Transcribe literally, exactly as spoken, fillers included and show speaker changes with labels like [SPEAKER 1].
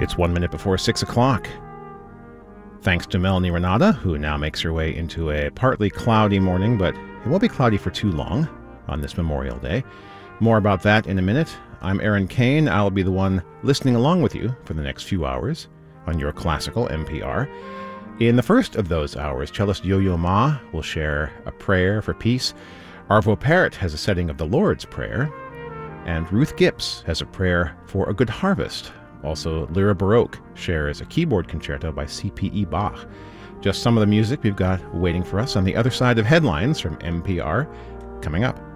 [SPEAKER 1] It's one minute before six o'clock. Thanks to Melanie Renata, who now makes her way into a partly cloudy morning, but it won't be cloudy for too long on this Memorial Day. More about that in a minute. I'm Aaron Kane. I'll be the one listening along with you for the next few hours on your classical N P R. In the first of those hours, cellist Yo-Yo Ma will share a prayer for peace. Arvo Pärt has a setting of the Lord's Prayer. And Ruth Gips has a prayer for a good harvest. Also, Lyra Baroque shares a keyboard concerto by C P E Bach. Just some of the music we've got waiting for us on the other side of headlines from N P R coming up.